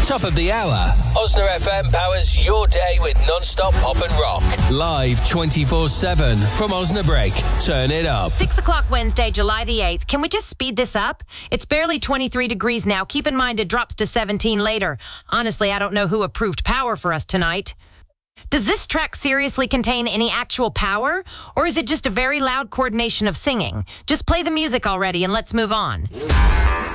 Top of the hour. Osna FM powers your day with non-stop pop and rock. Live 24/7 from Osnabrück. Turn it up. 6 o'clock Wednesday, July the 8th. Can we just speed this up? It's barely 23 degrees now. Keep in mind it drops to 17 later. Honestly, I don't know who approved power for us tonight. Does this track seriously contain any actual power? Or is it just a very loud coordination of singing? Just play the music already and let's move on.